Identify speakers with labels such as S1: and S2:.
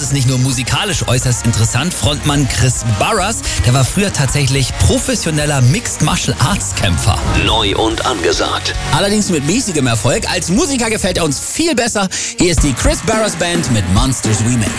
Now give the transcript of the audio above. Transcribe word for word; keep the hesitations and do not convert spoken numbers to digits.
S1: ist nicht nur musikalisch äußerst interessant. Frontmann Chris Barras, der war früher tatsächlich professioneller Mixed Martial Arts Kämpfer.
S2: Neu und angesagt.
S1: Allerdings mit mäßigem Erfolg. Als Musiker gefällt er uns viel besser. Hier ist die Chris Barras Band mit Monsters We Made.